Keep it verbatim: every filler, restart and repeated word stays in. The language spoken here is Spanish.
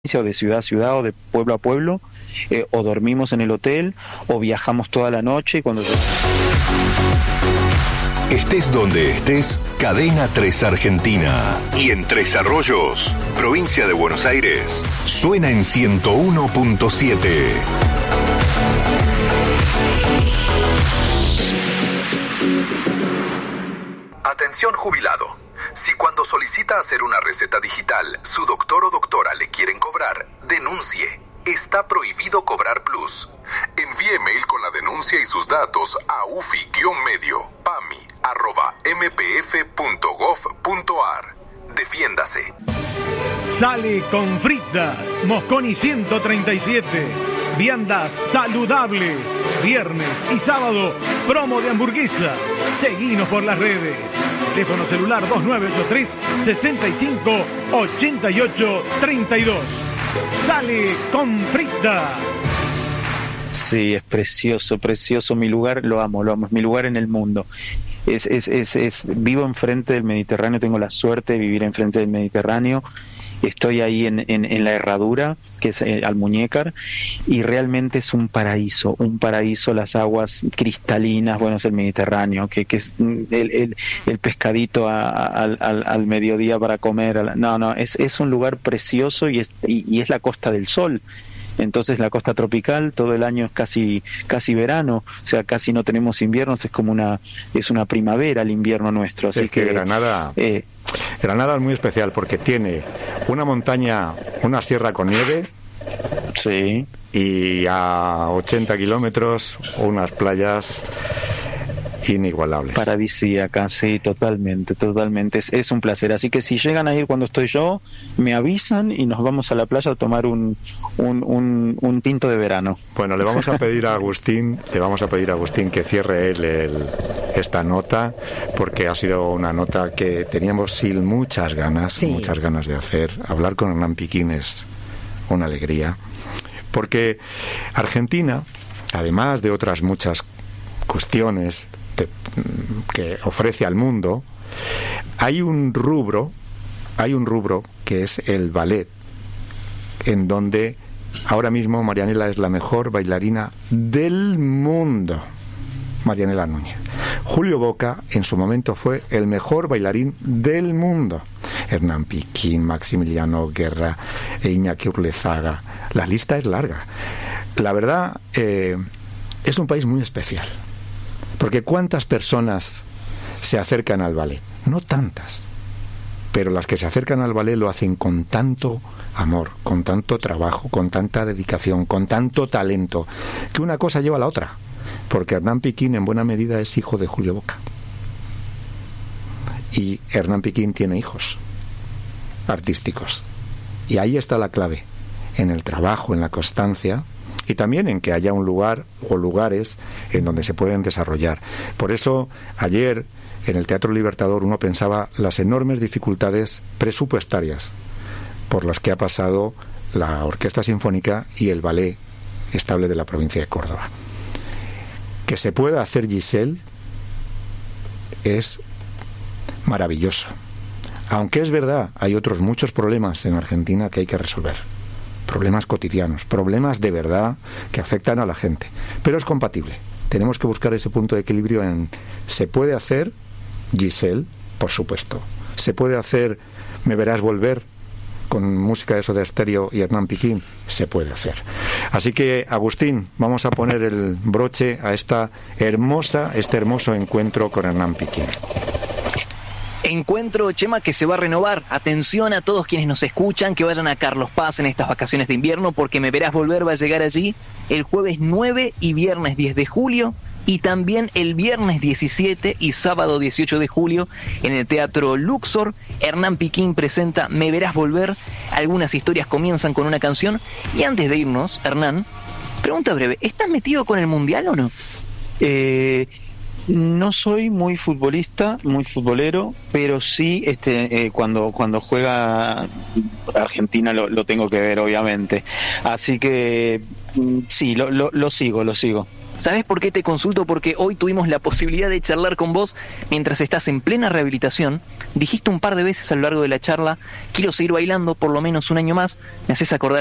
o de ciudad a ciudad o de pueblo a pueblo, eh, o dormimos en el hotel o viajamos toda la noche. Cuando estés donde estés, Cadena tres Argentina y en Tres Arroyos, provincia de Buenos Aires, suena en ciento uno punto siete. Atención jubilado. Si cuando solicita hacer una receta digital, su doctor o doctora le quieren cobrar, denuncie. Está prohibido cobrar plus. Envíe mail con la denuncia y sus datos a ufi-medio, pami, arroba, mpf.gov.ar. Defiéndase. Sale con fritas, Mosconi ciento treinta y siete. Viandas saludables. Viernes y sábado, promo de hamburguesa. Seguinos por las redes. Teléfono celular dos nueve ocho tres, seis cinco, ocho ocho tres dos. Sale con frita. Sí, es precioso, precioso. Mi lugar, lo amo, lo amo. Es mi lugar en el mundo. Es, es, es, es, vivo enfrente del Mediterráneo, tengo la suerte de vivir enfrente del Mediterráneo. Estoy ahí en, en, en la Herradura, que es eh, Almuñécar, y realmente es un paraíso, un paraíso, las aguas cristalinas, bueno, es el Mediterráneo, que, que es el, el, el pescadito a, a, al, al mediodía para comer. A la, no, no, es, es un lugar precioso y es, y, y es la Costa del Sol. Entonces la costa tropical todo el año es casi casi verano, o sea, casi no tenemos inviernos, es como una es una primavera el invierno nuestro. Así es que, que Granada eh, Granada es muy especial porque tiene una montaña, una sierra con nieve, sí, y a ochenta kilómetros unas playas inigualables. Paradisíacas, sí, totalmente, totalmente. Es, es un placer. Así que si llegan a ir cuando estoy yo, me avisan y nos vamos a la playa a tomar un, un, un, un tinto de verano. Bueno, le vamos a pedir a Agustín, le vamos a pedir a Agustín que cierre él el, esta nota, porque ha sido una nota que teníamos sí, muchas ganas, sí. muchas ganas de hacer. Hablar con Hernán Piquín es una alegría, porque Argentina, además de otras muchas cuestiones que ofrece al mundo, hay un rubro hay un rubro que es el ballet, en donde ahora mismo Marianela es la mejor bailarina del mundo. Marianela Núñez. Julio Boca en su momento fue el mejor bailarín del mundo. Hernán Piquín, Maximiliano Guerra, Iñaki Urlezaga. La lista es larga. La verdad, eh, es un país muy especial. Porque ¿cuántas personas se acercan al ballet? No tantas, pero las que se acercan al ballet lo hacen con tanto amor, con tanto trabajo, con tanta dedicación, con tanto talento, que una cosa lleva a la otra. Porque Hernán Piquín en buena medida es hijo de Julio Boca. Y Hernán Piquín tiene hijos artísticos. Y ahí está la clave, en el trabajo, en la constancia, y también en que haya un lugar o lugares en donde se pueden desarrollar. Por eso, ayer, en el Teatro Libertador, uno pensaba las enormes dificultades presupuestarias por las que ha pasado la Orquesta Sinfónica y el Ballet Estable de la provincia de Córdoba. Que se pueda hacer Giselle es maravilloso. Aunque es verdad, hay otros muchos problemas en Argentina que hay que resolver. Problemas cotidianos, problemas de verdad que afectan a la gente, pero es compatible. Tenemos que buscar ese punto de equilibrio en se puede hacer Giselle, por supuesto, se puede hacer Me verás volver con música de Soda Stereo y Hernán Piquín, se puede hacer. Así que, Agustín, vamos a poner el broche a esta hermosa este hermoso encuentro con Hernán Piquín. Encuentro, Chema, que se va a renovar. Atención a todos quienes nos escuchan, que vayan a Carlos Paz en estas vacaciones de invierno, porque Me verás volver va a llegar allí el jueves nueve y viernes diez de julio, y también el viernes diecisiete y sábado dieciocho de julio en el Teatro Luxor. Hernán Piquín presenta Me verás volver. Algunas historias comienzan con una canción. Y antes de irnos, Hernán, pregunta breve, ¿estás metido con el Mundial o no? Eh... No soy muy futbolista, muy futbolero, pero sí este, eh, cuando cuando juega Argentina lo, lo tengo que ver, obviamente. Así que sí, lo, lo, lo sigo, lo sigo. ¿Sabés por qué te consulto? Porque hoy tuvimos la posibilidad de charlar con vos mientras estás en plena rehabilitación. Dijiste un par de veces a lo largo de la charla, quiero seguir bailando por lo menos un año más. Me haces acordar